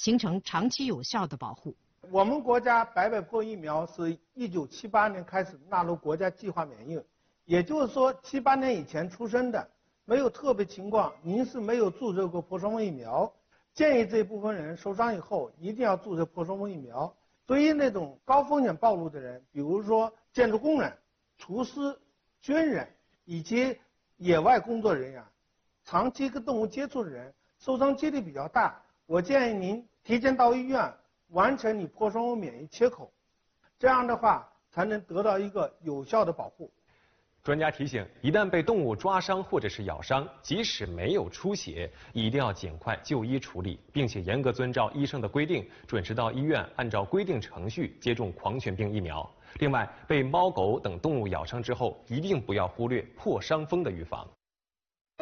形成长期有效的保护。 我们国家白百破疫苗是1978年开始纳入国家计划免疫，也就是说78年以前出生的，没有特别情况，您是没有注射过破伤风疫苗，建议这部分人受伤以后一定要注射破伤风疫苗。对于那种高风险暴露的人，比如说建筑工人、厨师、军人以及野外工作人员，长期跟动物接触的人，受伤几率比较大，我建议您提前到医院完成你破伤风免疫切口，这样的话才能得到一个有效的保护。 专家提醒，一旦被动物抓伤或者是咬伤，即使没有出血，一定要尽快就医处理，并且严格遵照医生的规定，准时到医院按照规定程序接种狂犬病疫苗。另外，被猫狗等动物咬伤之后，一定不要忽略破伤风的预防。